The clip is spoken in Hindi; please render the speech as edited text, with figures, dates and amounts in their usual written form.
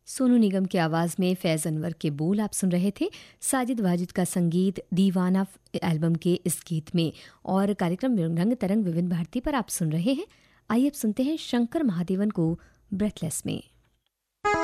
सोनू निगम की आवाज़ में फैज़ अनवर के बोल आप सुन रहे थे। साजिद वाजिद का संगीत दीवाना एल्बम के इस गीत में। और कार्यक्रम रंग तरंग विविध भारती पर आप सुन रहे हैं। आइए अब सुनते हैं शंकर महादेवन को ब्रेथलेस में।